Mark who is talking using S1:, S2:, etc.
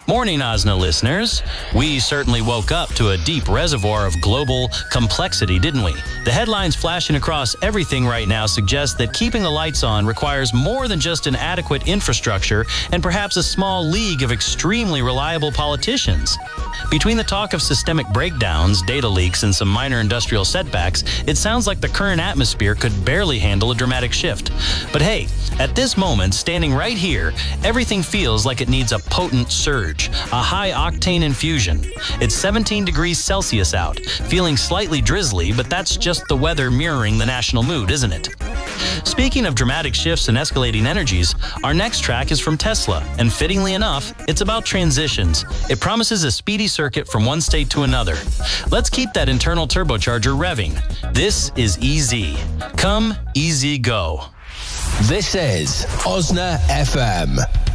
S1: Morning, OSNA listeners. We certainly woke up to a deep reservoir of global complexity, didn't we? The headlines flashing across everything right now suggest that keeping the lights on requires more than just an adequate infrastructure and perhaps a small league of extremely reliable politicians. Between the talk of systemic breakdowns, data leaks, and some minor industrial setbacks, it sounds like the current atmosphere could barely handle a dramatic shift. But hey, at this moment, standing right here, everything feels like it needs a potent surge, a high-octane infusion. It's 17 degrees Celsius out, feeling slightly drizzly, but that's just the weather mirroring the national mood, isn't it? Speaking of dramatic shifts and escalating energies, our next track is from Tesla, and fittingly enough, it's about transitions. It promises a speedy circuit from one state to another. Let's keep that internal turbocharger revving. This is EZ. Come, easy, go.
S2: This is OSNA FM.